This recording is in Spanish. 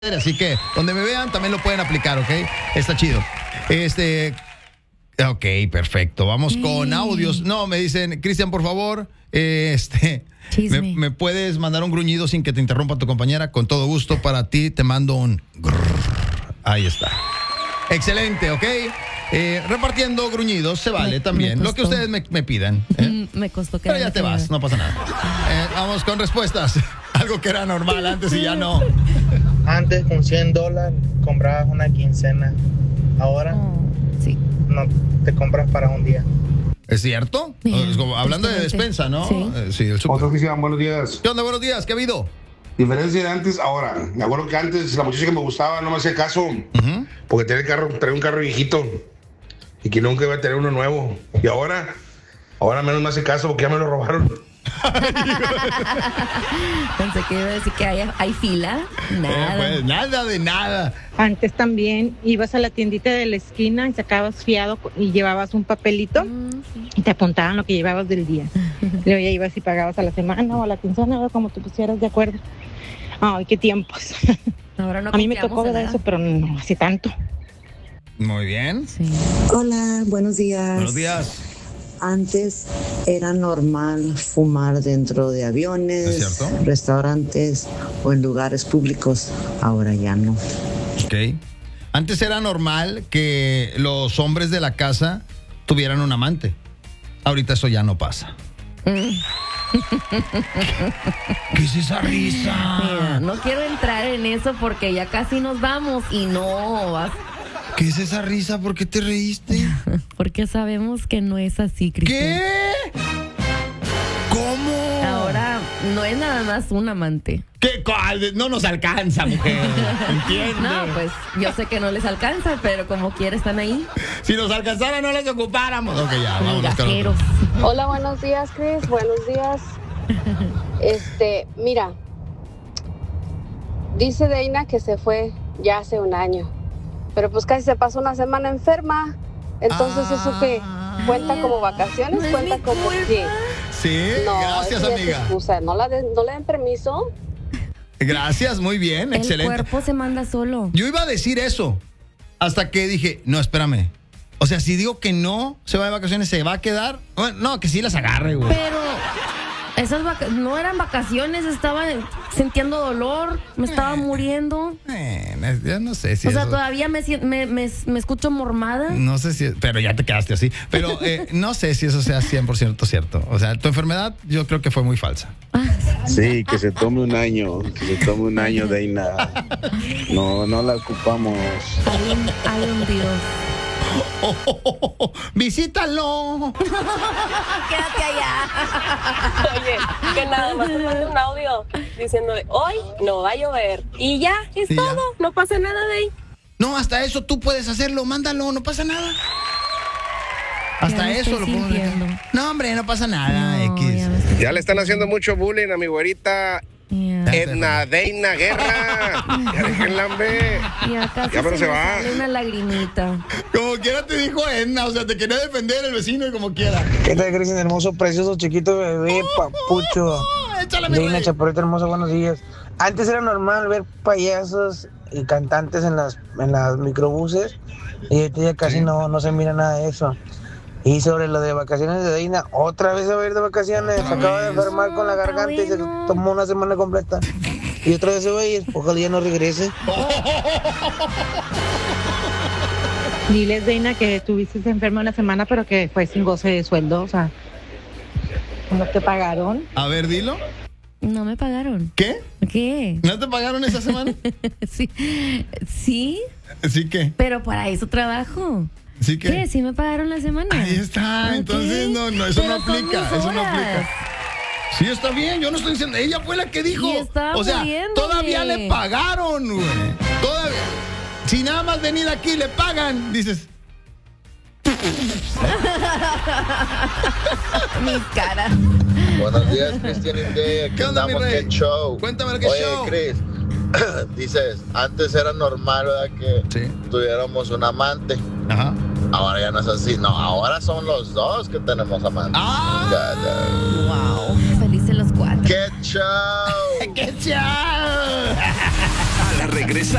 Así que donde me vean también lo pueden aplicar, ¿ok? Está chido. Ok, perfecto. Vamos con audios. No, me dicen, Cristian, por favor, ¿me puedes mandar un gruñido sin que te interrumpa tu compañera? Con todo gusto para ti, te mando un grrr. Ahí está. Excelente, ¿ok? Repartiendo gruñidos, se vale también. Lo que ustedes me pidan. Me costó que. Pero ya te vas, no pasa nada. Vamos con respuestas. Algo que era normal antes y ya no. Antes con $100 comprabas una quincena. Ahora sí. No te compras para un día. ¿Es cierto? Hablando de despensa, ¿no? Sí. El súper. Otro Cristian, buenos días. ¿Qué onda? Buenos días, ¿qué ha habido? Diferencia de antes, ahora. Me acuerdo que antes la muchacha que me gustaba no me hacía caso porque traía un carro viejito y que nunca iba a tener uno nuevo. Y ahora menos me hace caso porque ya me lo robaron. Pensé que iba a decir que hay fila. Nada. Pues nada de nada. Antes también ibas a la tiendita de la esquina y sacabas fiado y llevabas un papelito y te apuntaban lo que llevabas del día. Luego ya ibas y pagabas a la semana o a la quincena o como te pusieras de acuerdo. Ay, qué tiempos. Ahora no a mí me tocó confiamos en ver nada. eso, pero no hace tanto. Muy bien. Sí. Hola, buenos días. Buenos días. Antes era normal fumar dentro de ¿Es aviones, cierto? restaurantes o en lugares públicos. Ahora ya no. Ok. Antes era normal que los hombres de la casa tuvieran un amante. Ahorita eso ya no pasa. ¿Qué es esa risa? Mira, no quiero entrar en eso porque ya casi nos vamos y no vas. ¿Qué es esa risa? ¿Por qué te reíste? Porque sabemos que no es así, Cristian. ¿Qué? ¿Cómo? Ahora no es nada más un amante. ¿Qué? No nos alcanza, mujer. ¿Entiendes? No, pues yo sé que no les alcanza, pero como quiera están ahí. Si nos alcanzara no les ocupáramos. Ok, ya, vamos. Migajeros. Hola, buenos días, Chris. Buenos días. Mira, dice Deina que se fue ya hace un año, pero pues casi se pasó una semana enferma. Entonces, ¿eso qué? ¿Cuenta como vacaciones? No es ¿Cuenta mi como culpa. qué? Sí, No, gracias, eso ya es amiga. excusa. No le den permiso. Gracias, muy bien, excelente. El cuerpo se manda solo. Yo iba a decir eso, hasta que dije, no, espérame. O sea, si digo que no se va de vacaciones, ¿se va a quedar? Bueno, no, que sí las agarre, güey. Pero esas no eran vacaciones, estaba sintiendo dolor, me estaba muriendo. Yo no sé si O sea, eso- todavía me escucho mormada. No sé si... Pero ya te quedaste así. Pero no sé si eso sea 100% cierto. O sea, tu enfermedad yo creo que fue muy falsa. Sí, que se tome un año, Deina. No la ocupamos. Hay un Dios. ¡Visítalo! Quédate allá. Oye, que nada más te mande un audio diciéndole, hoy no va a llover. Y ya, es Y todo, ya. no pasa nada de ahí. No, hasta eso tú puedes hacerlo. Mándalo, no pasa nada. Ya Hasta me eso estoy lo puedo sintiendo. dejar. No, hombre, no pasa nada, No, X. ya me estoy Ya le están haciendo mucho bullying a mi güerita Ya. Edna Deina Guerra. Ya déjenla, hombre. Ya casi Ya, pero se me va. sale una lagrimita. Como quiera te dijo Edna, o sea, te quería defender el vecino y como quiera. ¿Qué tal, Cristian? Hermoso, precioso, chiquito, bebé, papucho. Échale, mi Deina rey. Chaparrita hermosa, buenos días. Antes era normal ver payasos y cantantes en las microbuses y ahorita ya casi no se mira nada de eso. Y sobre lo de vacaciones de Deina, otra vez se va a ir de vacaciones. Se acaba de enfermar con la garganta y se tomó una semana completa. Y otra vez se va a ir. Ojalá ya no regrese. Diles, Deina, que estuviste enferma una semana, pero que fue sin goce de sueldo, o sea, no te pagaron. A ver, dilo. No me pagaron. ¿Qué? ¿Qué? ¿No te pagaron esa semana? Sí. Sí, ¿Sí qué? pero para eso trabajo. ¿Sí qué? ¿Qué? ¿Sí me pagaron la semana? Ahí está, Ok. entonces no, eso Pero no son aplica, mis eso no horas. aplica. Sí, está bien, yo no estoy diciendo, ella fue la que dijo. Y estaba o sea, muriéndome. todavía le pagaron, güey. Todavía. Si nada más venir aquí le pagan, dices, Mi cara. Buenos días, Cristian y Dave. Aquí ¿Qué onda, mi andamos, rey? qué show. Cuéntame qué Oye, show. Chris, dices, antes era normal, ¿verdad? Que Sí. tuviéramos un amante. Ajá. Ahora ya no es así. No, ahora son los dos que tenemos amantes. ¡Ah! Wow. Felices los cuatro. ¡Qué show! ¡Qué chao! Para regresar